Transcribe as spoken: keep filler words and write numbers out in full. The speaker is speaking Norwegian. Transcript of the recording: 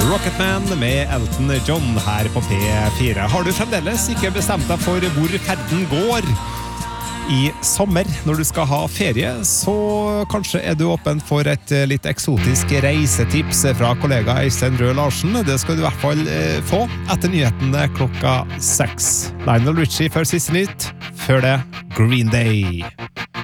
Rocketman med Elton John her på P fire. Har du fremdeles ikke bestemt deg for hvor ferden går i sommer når du skal ha ferie, så kanskje er du åpen for et litt eksotisk reisetips fra kollega Øystein Røe Larsen. Det skal du i hvert fall få etter nyhetene klokka seks. Lionel Richie før siste nytt, før det Green Day.